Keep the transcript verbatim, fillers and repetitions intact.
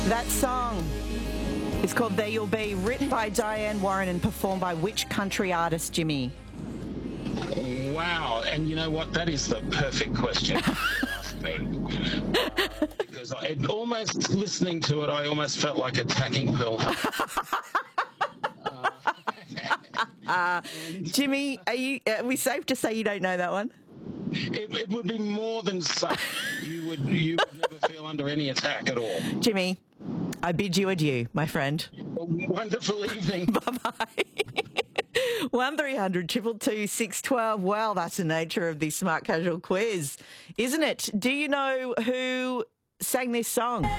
That song is called There You'll Be, written by Diane Warren and performed by which country artist, Jimmy? Wow. And you know what? That is the perfect question. Because I, it almost, listening to it, I almost felt like attacking Pearl Harbor. uh, Jimmy, are, you, are we safe to say you don't know that one? It, it would be more than safe. You would, you would never feel under any attack at all. Jimmy, I bid you adieu, my friend. A wonderful evening. Bye-bye. one three hundred two two two six one two. Well, that's the nature of the Smart Casual quiz, isn't it? Do you know who sang this song?